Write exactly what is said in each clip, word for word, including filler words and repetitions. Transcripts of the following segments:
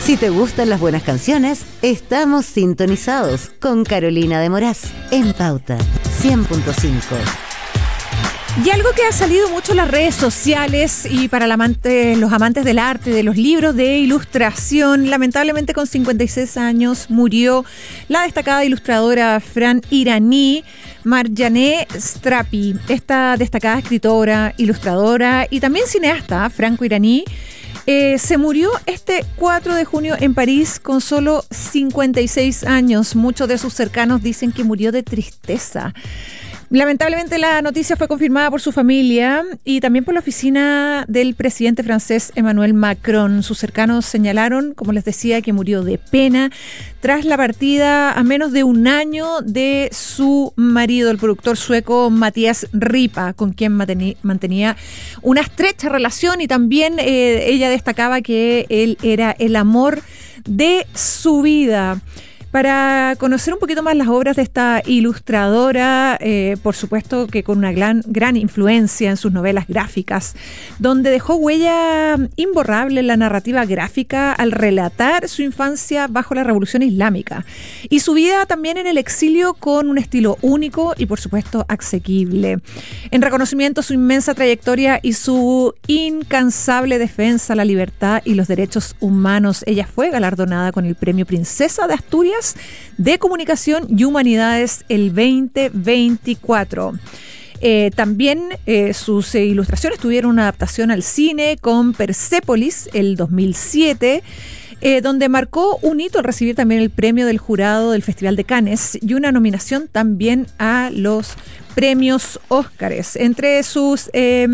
Si te gustan las buenas canciones, estamos sintonizados con Carolina de Moraz en Pauta cien punto cinco. Y algo que ha salido mucho en las redes sociales y para la amante, los amantes del arte, de los libros de ilustración, lamentablemente con cincuenta y seis años murió la destacada ilustradora Fran Iraní Marjane Strapi. Esta destacada escritora, ilustradora y también cineasta, Franco Iraní, eh, se murió este cuatro de junio en París con solo cincuenta y seis años. Muchos de sus cercanos dicen que murió de tristeza. Lamentablemente la noticia fue confirmada por su familia y también por la oficina del presidente francés Emmanuel Macron. Sus cercanos señalaron, como les decía, que murió de pena tras la partida a menos de un año de su marido, el productor sueco Mattias Ripa, con quien mantenía una estrecha relación y también eh, ella destacaba que él era el amor de su vida. Para conocer un poquito más las obras de esta ilustradora, eh, por supuesto que con una gran, gran influencia en sus novelas gráficas, donde dejó huella imborrable en la narrativa gráfica al relatar su infancia bajo la Revolución Islámica y su vida también en el exilio con un estilo único y por supuesto asequible. En reconocimiento a su inmensa trayectoria y su incansable defensa a la libertad y los derechos humanos, ella fue galardonada con el Premio Princesa de Asturias de Comunicación y Humanidades el veinte veinticuatro. Eh, también eh, sus eh, ilustraciones tuvieron una adaptación al cine con Persépolis el dos mil siete, eh, donde marcó un hito al recibir también el premio del jurado del Festival de Cannes y una nominación también a los premios Óscares. Entre sus... Eh,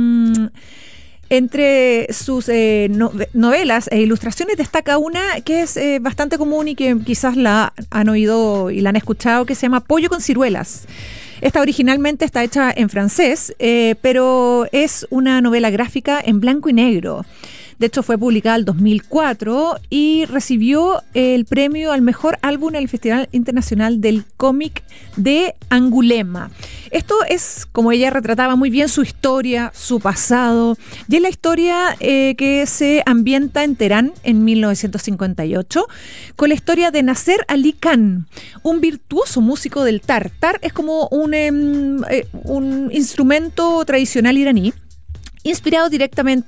Entre sus eh, no, novelas e ilustraciones destaca una que es eh, bastante común y que quizás la han oído y la han escuchado, que se llama Pollo con ciruelas. Esta originalmente está hecha en francés, eh, pero es una novela gráfica en blanco y negro. De hecho, fue publicada en el dos mil cuatro y recibió el premio al mejor álbum en el Festival Internacional del Cómic de Angulema. Esto es, como ella retrataba muy bien, su historia, su pasado, y es la historia eh, que se ambienta en Teherán en mil novecientos cincuenta y ocho, con la historia de Nasser Ali Khan, un virtuoso músico del tar. Tar es como un, eh, un instrumento tradicional iraní, inspirado directamente